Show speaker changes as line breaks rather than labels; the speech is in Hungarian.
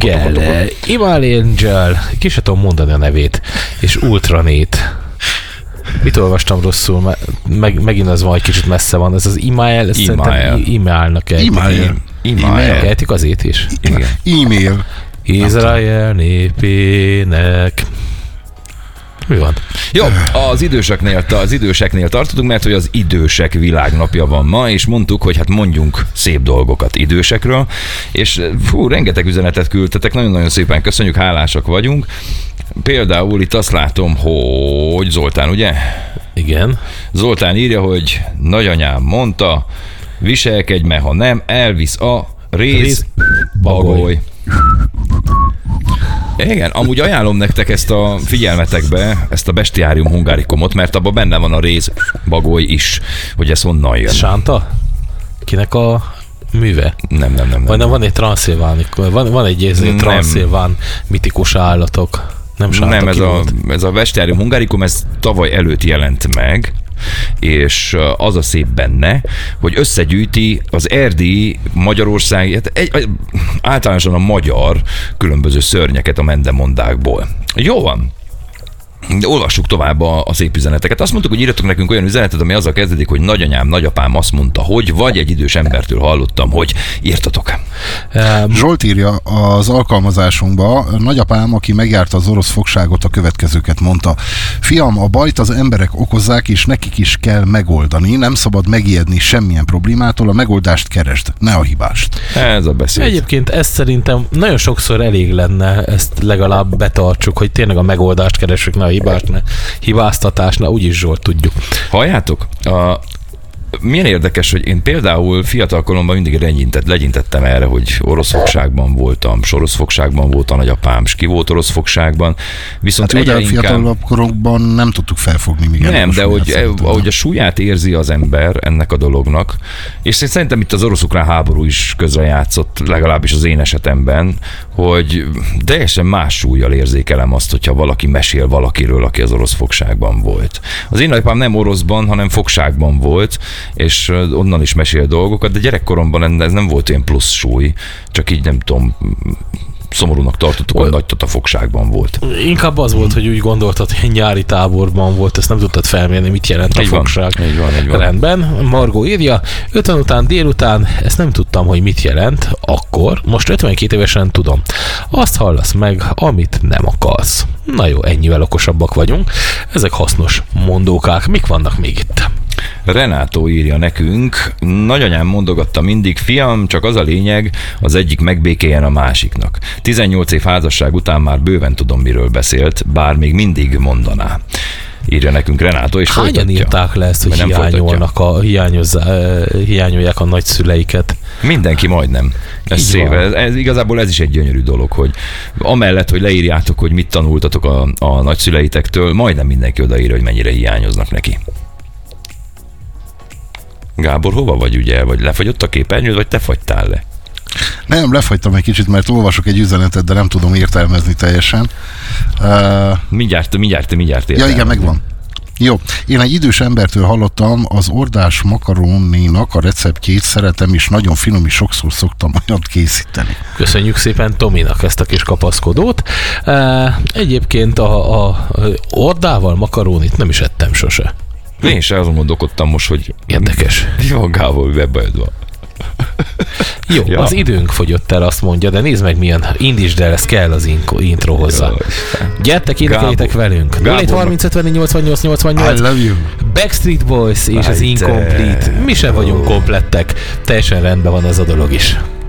Igen, Imal Angel, ki se tudom mondani a nevét, és Ultranét. Mit olvastam rosszul? Megint az van, egy kicsit messze van. Ez az Imael, ezt szerintem Imaelnak ejtik azért is.
Igen. E-mail.
Izrael népének. Mi van?
Jó, az időseknél tartottunk, mert hogy az idősek világnapja van ma, és mondtuk, hogy hát mondjunk szép dolgokat idősekről, és rengeteg üzenetet küldtetek, nagyon-nagyon szépen köszönjük, hálásak vagyunk. Például itt azt látom, hogy Zoltán, ugye?
Igen.
Zoltán írja, hogy nagyanyám mondta, viselkedj, mert ha nem, elvisz a rézbagoly. Igen, amúgy ajánlom nektek ezt a figyelmetekbe, ezt a Bestiarium Hungaricumot, mert abban benne van a rézbagoly is, hogy ez honnan jön.
Sánta? Kinek a műve?
Nem.
Vagy van egy van egy transzilván mitikus állatok.
Nem, ez a Bestiarium Hungaricum, ez tavaly előtt jelent meg, és az a szép benne, hogy összegyűjti az erdélyi, Magyarország, általánosan a magyar különböző szörnyeket a mendemondákból. Jó van. De olvassuk tovább a szép üzeneteket. Azt mondtuk, hogy írjatok nekünk olyan üzenetet, ami azzal kezdődik, hogy nagyanyám, nagyapám azt mondta, hogy, vagy egy idős embertől hallottam, hogy írtatok.
Zsolt írja az alkalmazásunkba, nagyapám, aki megjárta az orosz fogságot, a következőket mondta. Fiam, a bajt az emberek okozzák, és nekik is kell megoldani. Nem szabad megijedni semmilyen problémától, a megoldást keresd, ne a hibást.
Ez a beszéd.
Egyébként ezt szerintem nagyon sokszor elég lenne, ezt legalább betartsuk, hogy tényleg a megoldást keresünk, ne a hibáztatásnál, úgyis Zsolt tudjuk.
Halljátok? Milyen érdekes, hogy én például fiatalkoromban mindig legyintettem erre, hogy orosz fogságban voltam, orosz fogságban volt a nagyapám, és ki volt orosz fogságban. Viszont
hát egyre fiatalabb korokban nem tudtuk felfogni még.
Nem, de ahogy a súlyát érzi az ember ennek a dolognak, és szerintem itt az orosz-ukrán háború is közrejátszott, legalábbis az én esetemben, hogy teljesen más súllyal érzékelem azt, hogyha valaki mesél valakiről, aki az orosz fogságban volt. Az én nagyapám nem oroszban, hanem fogságban volt, és onnan is mesél dolgokat, de gyerekkoromban ez nem volt ilyen plusz súly, csak így nem tudom, szomorúnak tartottuk, hogy nagy fogságban volt.
Inkább az volt, hogy úgy gondoltad, hogy nyári táborban volt, ezt nem tudtad felmérni, mit jelent a fogság.
Így van.
Rendben. Margó írja, 50 után délután, ezt nem tudtam, hogy mit jelent akkor, most 52 évesen tudom. Azt hallasz meg, amit nem akarsz. Na jó, ennyivel okosabbak vagyunk. Ezek hasznos mondókák. Mik vannak még itt?
Renátó írja nekünk, nagyanyám mondogatta mindig, fiam, csak az a lényeg, az egyik megbékéljen a másiknak. 18 év házasság után már bőven tudom, miről beszélt, bár még mindig mondaná. Írja nekünk Renátó, és
hányan
folytatja.
Írták le ezt, hogy hiányolják a nagyszüleiket?
Mindenki majdnem. Ez szép. Igazából ez is egy gyönyörű dolog, hogy amellett, hogy leírjátok, hogy mit tanultatok a nagyszüleitektől, majdnem mindenki odaírja, hogy mennyire hiányoznak neki. Gábor, hova vagy ugye? Vagy lefagyott a képernyőd, vagy te fagytál le?
Nem, lefagytam egy kicsit, mert olvasok egy üzenetet, de nem tudom értelmezni teljesen.
Mindjárt értelmezni.
Ja, igen, megvan. Jó, én egy idős embertől hallottam, az ordás makaroninak a receptjét szeretem, és nagyon finom, és sokszor szoktam olyat készíteni.
Köszönjük szépen Tominak ezt a kis kapaszkodót. Egyébként a ordával makaronit nem is ettem sose.
Én sem azon gondolkodtam most, hogy
érdekes.
Mi van, Gábor, webbajod van.
Jó, ja. Az időnk fogyott el, azt mondja, de nézd meg milyen, indítsd el, ez kell az intro hozzá. Gyertek, énekeljétek velünk. 0730 50 88 88.
I love you.
Backstreet Boys és az Incomplete. Mi sem vagyunk komplettek. Teljesen rendben van ez a dolog is.